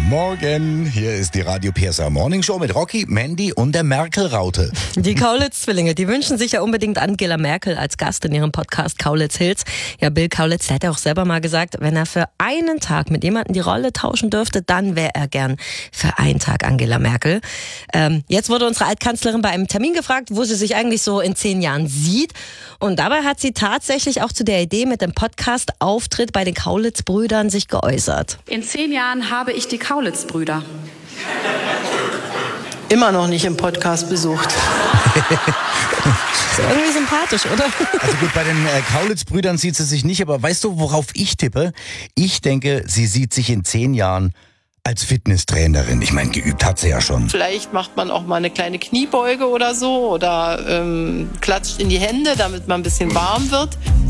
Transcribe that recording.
Morgen, hier ist die Radio PSA Morning Show mit Rocky, Mandy und der Merkel-Raute. Die Kaulitz-Zwillinge, die wünschen sich ja unbedingt Angela Merkel als Gast in ihrem Podcast Kaulitz Hills. Ja, Bill Kaulitz, der hat ja auch selber mal gesagt, wenn er für einen Tag mit jemandem die Rolle tauschen dürfte, dann wäre er gern für einen Tag Angela Merkel. Jetzt wurde unsere Altkanzlerin bei einem Termin gefragt, wo sie sich eigentlich so in 10 Jahren sieht. Und dabei hat sie tatsächlich auch zu der Idee mit dem Podcast-Auftritt bei den Kaulitz-Brüdern sich geäußert. In 10 Jahren habe ich die Kaulitz-Brüder. Immer noch nicht im Podcast besucht. Ist irgendwie sympathisch, oder? Also gut, bei den Kaulitz-Brüdern sieht sie sich nicht, aber weißt du, worauf ich tippe? Ich denke, sie sieht sich in 10 Jahren als Fitnesstrainerin. Ich meine, geübt hat sie ja schon. Vielleicht macht man auch mal eine kleine Kniebeuge oder so oder klatscht in die Hände, damit man ein bisschen warm wird.